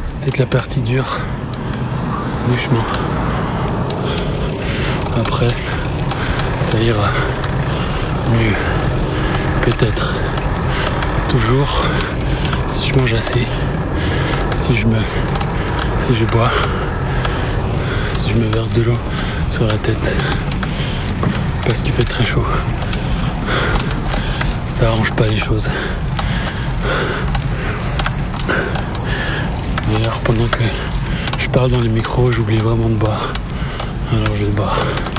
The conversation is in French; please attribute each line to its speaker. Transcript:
Speaker 1: C'était que la partie dure du chemin. Après, ça ira mieux. Peut-être. Toujours, si je mange assez, si je bois, si je me verse de l'eau sur la tête, parce qu'il fait très chaud, ça arrange pas les choses. D'ailleurs, pendant que je parle dans les micros, j'oublie vraiment de boire. Alors je vais boire.